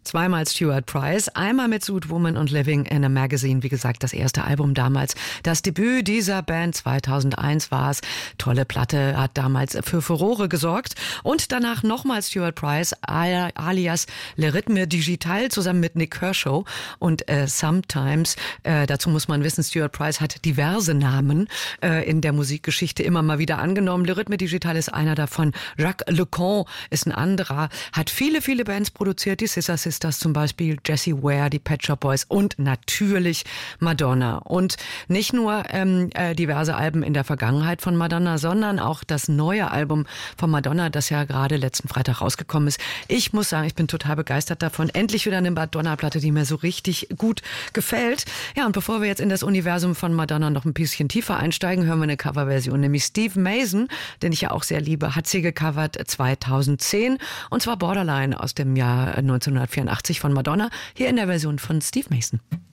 Zweimal Stuart Price, einmal mit Suit Woman und Living in a Magazine. Wie gesagt, das erste Album damals. Das Debüt dieser Band 2001 war es. Tolle Platte, hat damals für Furore gesorgt. Und danach nochmal Stuart Price, alias Le Rythme Digital, zusammen mit Nick Kershaw und Sometimes. Dazu muss man wissen, Stuart Price hat diverse Namen in der Musikgeschichte immer mal wieder angenommen. Le Rythme Digital ist einer davon. Jacques Lecan ist ein anderer. Hat viele Bands produziert. Die Scissor Sisters zum Beispiel, Jessie Ware, die Pet Shop Boys und natürlich Madonna. Und nicht nur diverse Alben in der Vergangenheit von Madonna, sondern auch das neue Album von Madonna, das ja gerade letzten Freitag rausgekommen ist. Ich muss sagen, ich bin total begeistert davon. Endlich wieder eine Madonna-Platte, die mir so richtig gut gefällt. Ja, und bevor wir jetzt in das Universum von Madonna noch ein bisschen tiefer einsteigen, hören wir eine Coverversion. Nämlich Steve Mason, den ich ja auch sehr liebe, hat sie gecovert 2010. Und zwar Borderline aus dem Jahr 1984 von Madonna, hier in der Version von Steve Mason.